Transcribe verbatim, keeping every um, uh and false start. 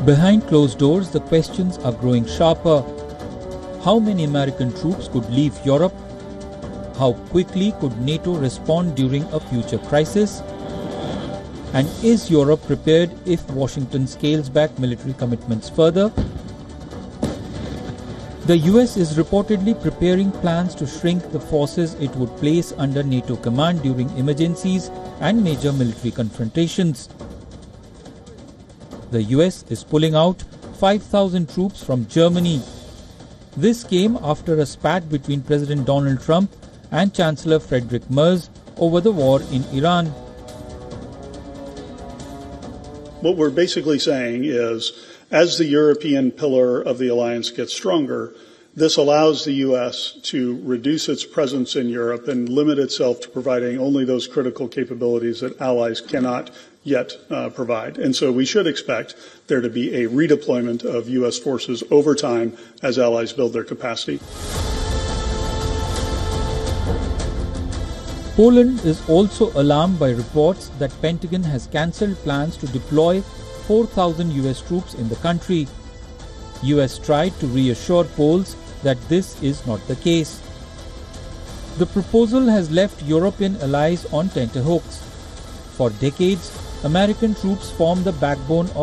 Behind closed doors, the questions are growing sharper. How many American troops could leave Europe? How quickly could NATO respond during a future crisis? And is Europe prepared if Washington scales back military commitments further? The U S is reportedly preparing plans to shrink the forces it would place under NATO command during emergencies and major military confrontations. The U S is pulling out five thousand troops from Germany. This came after a spat between President Donald Trump and Chancellor Friedrich Merz over the war in Iran. What we're basically saying is, as the European pillar of the alliance gets stronger, this allows the U S to reduce its presence in Europe and limit itself to providing only those critical capabilities that allies cannot yet uh, provide. And so we should expect there to be a redeployment of U S forces over time as allies build their capacity. Poland is also alarmed by reports that Pentagon has cancelled plans to deploy four thousand U S troops in the country. U S tried to reassure Poles that this is not the case. The proposal has left European allies on tenterhooks. For decades, American troops form the backbone of